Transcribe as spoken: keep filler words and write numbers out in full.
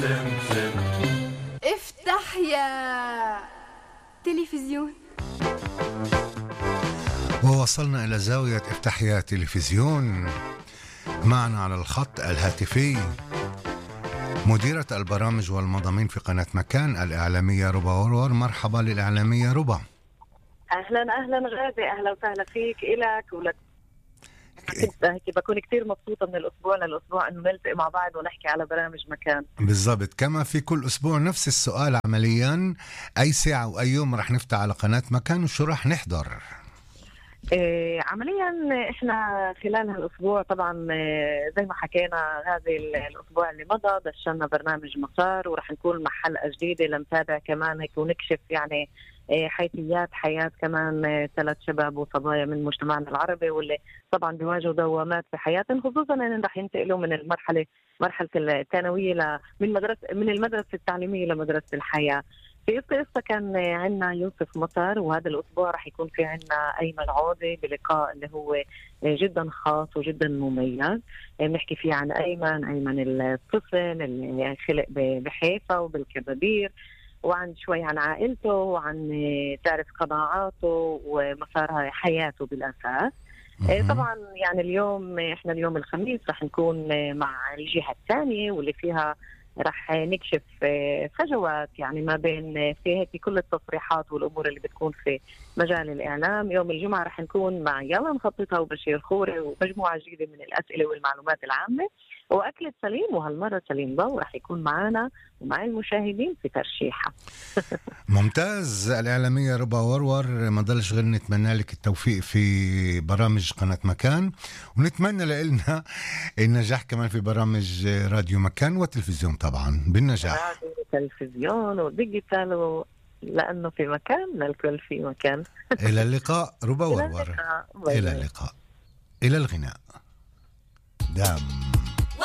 افتح يا تلفزيون. ووصلنا إلى زاوية افتح يا تلفزيون. معنا على الخط الهاتفي مديرة البرامج والمضامين في قناة مكان الإعلامية ربا ورور. مرحبا للإعلامية ربا. أهلا أهلا غازي، أهلا وسهلا فيك إلك ولك. هيك بكون كتير مبسوطة من الأسبوع للأسبوع أنه نلتقي مع بعض ونحكي على برامج مكان. بالضبط، كما في كل أسبوع نفس السؤال عمليا، أي ساعة وأي يوم رح نفتح على قناة مكان وشو رح نحضر؟ إيه عمليا احنا خلال هالاسبوع طبعا إيه زي ما حكينا هذه الاسبوع اللي مضى دشنا برنامج مسار، ورح نكون مع حلقه جديده لنتابع كمان هيك ونكشف يعني إيه حيثيات حياه كمان إيه ثلاث شباب وصبايا من مجتمعنا العربي واللي طبعا بيواجهوا دوامات في حياتهم، خصوصا ان رح ينتقلوا من المرحله مرحله الثانويه ل من مدرسه من المدرسه التعليميه لمدرسه الحياه. في قصة كان عندنا يوسف مطر، وهذا الأسبوع رح يكون في عندنا أيمن عودة بلقاء اللي هو جدا خاص وجدا مميز. بنحكي فيه عن أيمن أيمن الطفل اللي خلق بحيفا وبالكبابير، وعن شوي عن عائلته وعن تعرف قناعاته ومسار حياته بالأساس. طبعا يعني اليوم احنا اليوم الخميس رح نكون مع الجهة الثانية واللي فيها رح نكشف فجوات يعني ما بين في هيك كل التصريحات والأمور اللي بتكون في مجال الإعلام. يوم الجمعة رح نكون مع يلا نخططها وبشير خوري ومجموعة جديدة من الأسئلة والمعلومات العامة وأكلة سليم، وهالمرة سليم ضو رح يكون معنا ومع المشاهدين في ترشيحة. ممتاز. الإعلامية ربا ورور، ما ضلش غير نتمنى لك التوفيق في برامج قناة مكان، ونتمنى لنا النجاح كمان في برامج راديو مكان وتلفزيون طبعا بالنجاح. راديو تلفزيون وديجيتال، لأنه في مكان للكل في مكان. إلى اللقاء ربا ورور. إلى اللقاء. إلى الغناء. دام